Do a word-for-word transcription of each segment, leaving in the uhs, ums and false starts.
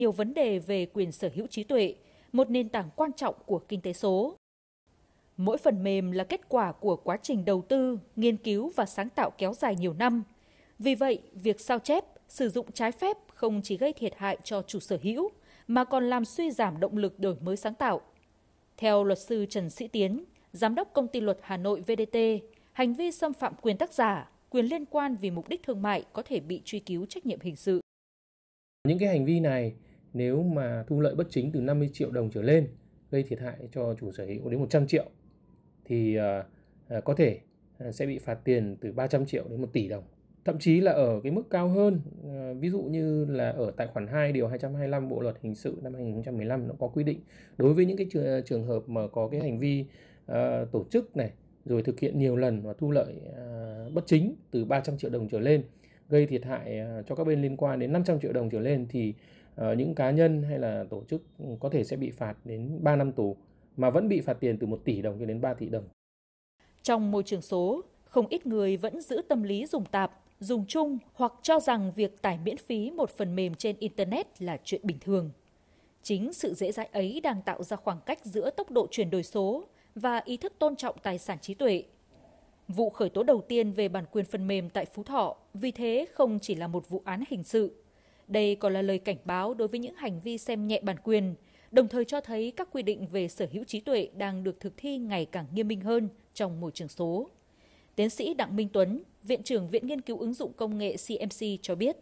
nhiều vấn đề về quyền sở hữu trí tuệ, một nền tảng quan trọng của kinh tế số. Mỗi phần mềm là kết quả của quá trình đầu tư, nghiên cứu và sáng tạo kéo dài nhiều năm. Vì vậy, việc sao chép, sử dụng trái phép không chỉ gây thiệt hại cho chủ sở hữu, mà còn làm suy giảm động lực đổi mới sáng tạo. Theo luật sư Trần Sĩ Tiến, Giám đốc Công ty Luật Hà Nội vê đê tê, hành vi xâm phạm quyền tác giả, quyền liên quan vì mục đích thương mại có thể bị truy cứu trách nhiệm hình sự. Những cái hành vi này nếu mà thu lợi bất chính từ năm mươi triệu đồng trở lên, gây thiệt hại cho chủ sở hữu đến một trăm triệu, thì uh, có thể uh, sẽ bị phạt tiền từ ba trăm triệu đến một tỷ đồng. Thậm chí là ở cái mức cao hơn, uh, ví dụ như là ở tại khoản hai điều hai trăm hai mươi lăm Bộ Luật Hình sự năm hai nghìn không trăm mười lăm nó có quy định đối với những cái trường, trường hợp mà có cái hành vi uh, tổ chức này, rồi thực hiện nhiều lần và thu lợi uh, bất chính từ ba trăm triệu đồng trở lên, gây thiệt hại uh, cho các bên liên quan đến năm trăm triệu đồng trở lên, thì uh, những cá nhân hay là tổ chức có thể sẽ bị phạt đến ba năm tù, mà vẫn bị phạt tiền từ một tỷ đồng cho đến ba tỷ đồng. Trong môi trường số, không ít người vẫn giữ tâm lý dùng tạp, dùng chung hoặc cho rằng việc tải miễn phí một phần mềm trên Internet là chuyện bình thường. Chính sự dễ dãi ấy đang tạo ra khoảng cách giữa tốc độ chuyển đổi số và ý thức tôn trọng tài sản trí tuệ. Vụ khởi tố đầu tiên về bản quyền phần mềm tại Phú Thọ vì thế không chỉ là một vụ án hình sự. Đây còn là lời cảnh báo đối với những hành vi xem nhẹ bản quyền, đồng thời cho thấy các quy định về sở hữu trí tuệ đang được thực thi ngày càng nghiêm minh hơn trong môi trường số. Tiến sĩ Đặng Minh Tuấn, Viện trưởng Viện Nghiên cứu ứng dụng công nghệ xê em xê cho biết.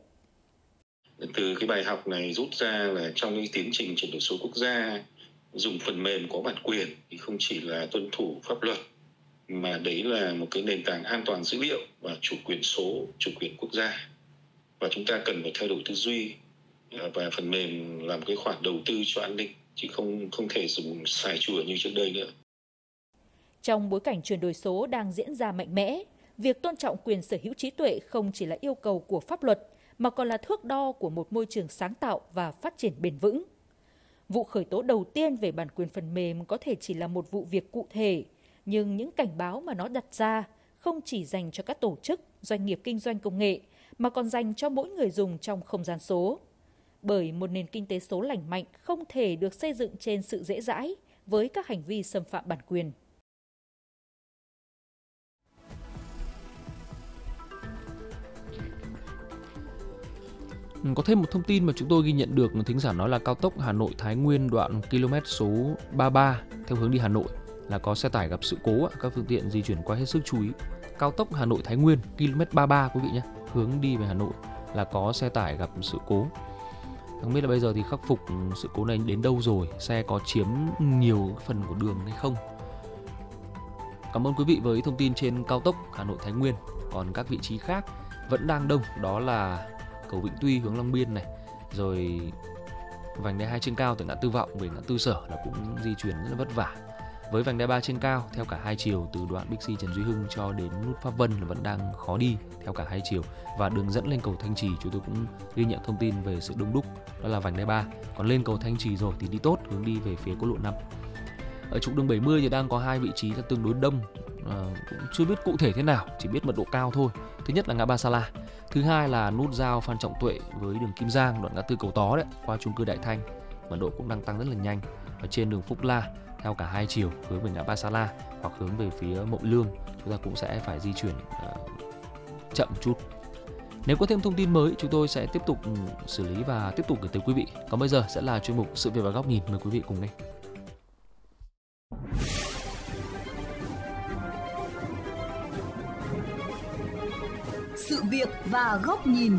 Từ cái bài học này rút ra là trong cái tiến trình chuyển đổi số quốc gia, dùng phần mềm có bản quyền thì không chỉ là tuân thủ pháp luật, mà đấy là một cái nền tảng an toàn dữ liệu và chủ quyền số, chủ quyền quốc gia. Và chúng ta cần phải thay đổi tư duy, và phần mềm làm cái khoản đầu tư cho an ninh, chứ không không thể dùng xài chùa như trước đây nữa. Trong bối cảnh chuyển đổi số đang diễn ra mạnh mẽ, việc tôn trọng quyền sở hữu trí tuệ không chỉ là yêu cầu của pháp luật, mà còn là thước đo của một môi trường sáng tạo và phát triển bền vững. Vụ khởi tố đầu tiên về bản quyền phần mềm có thể chỉ là một vụ việc cụ thể, nhưng những cảnh báo mà nó đặt ra không chỉ dành cho các tổ chức, doanh nghiệp kinh doanh công nghệ, mà còn dành cho mỗi người dùng trong không gian số. Bởi một nền kinh tế số lành mạnh không thể được xây dựng trên sự dễ dãi với các hành vi xâm phạm bản quyền. Có thêm một thông tin mà chúng tôi ghi nhận được, thính giả nói là cao tốc Hà Nội Thái Nguyên đoạn km số ba mươi ba theo hướng đi Hà Nội là có xe tải gặp sự cố, các phương tiện di chuyển qua hết sức chú ý. Cao tốc Hà Nội Thái Nguyên km ba mươi ba quý vị nhé, hướng đi về Hà Nội là có xe tải gặp sự cố. Không biết là bây giờ thì khắc phục sự cố này đến đâu rồi, xe có chiếm nhiều phần của đường hay không. Cảm ơn quý vị với thông tin trên cao tốc Hà Nội Thái Nguyên. Còn các vị trí khác vẫn đang đông, đó là cầu Vĩnh Tuy hướng Long Biên này, rồi vành đai hai trên cao từ ngã tư Vọng về ngã tư Sở là cũng di chuyển rất là vất vả. Với vành đai ba trên cao theo cả hai chiều từ đoạn Bixi Trần Duy Hưng cho đến nút Pháp Vân là vẫn đang khó đi theo cả hai chiều, và đường dẫn lên cầu Thanh Trì chúng tôi cũng ghi nhận thông tin về sự đông đúc, đó là vành đai ba. Còn lên cầu Thanh Trì rồi thì đi tốt, hướng đi về phía quốc lộ năm. Ở trục đường bảy mươi thì đang có hai vị trí là tương đối đông, à, cũng chưa biết cụ thể thế nào, chỉ biết mật độ cao thôi. Thứ nhất là ngã ba Sa La, thứ hai là nút giao Phan Trọng Tuệ với đường Kim Giang đoạn ngã tư Cầu Tó đấy qua chung cư Đại Thanh, mật độ cũng đang tăng rất là nhanh. Ở trên đường Phúc La theo cả hai chiều hướng về ngã ba Sa La hoặc hướng về phía Mậu Lương, chúng ta cũng sẽ phải di chuyển uh, chậm chút. Nếu có thêm thông tin mới, chúng tôi sẽ tiếp tục xử lý và tiếp tục gửi tới quý vị. Còn bây giờ sẽ là chuyên mục Sự việc và góc nhìn, mời quý vị cùng nghe. Sự việc và góc nhìn.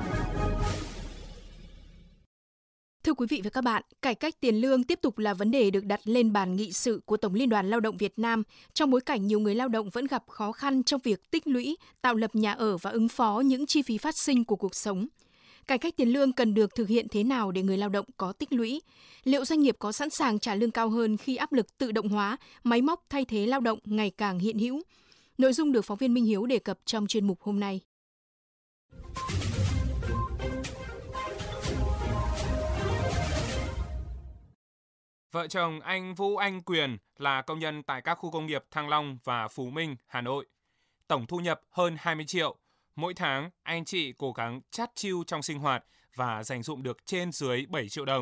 Thưa quý vị và các bạn, cải cách tiền lương tiếp tục là vấn đề được đặt lên bàn nghị sự của Tổng Liên đoàn Lao động Việt Nam trong bối cảnh nhiều người lao động vẫn gặp khó khăn trong việc tích lũy, tạo lập nhà ở và ứng phó những chi phí phát sinh của cuộc sống. Cải cách tiền lương cần được thực hiện thế nào để người lao động có tích lũy? Liệu doanh nghiệp có sẵn sàng trả lương cao hơn khi áp lực tự động hóa, máy móc thay thế lao động ngày càng hiện hữu? Nội dung được phóng viên Minh Hiếu đề cập trong chuyên mục hôm nay. Vợ chồng anh Vũ Anh Quyền là công nhân tại các khu công nghiệp Thăng Long và Phú Minh, Hà Nội. Tổng thu nhập hơn hai mươi triệu. Mỗi tháng, anh chị cố gắng chát chiu trong sinh hoạt và dành dụm được trên dưới bảy triệu đồng.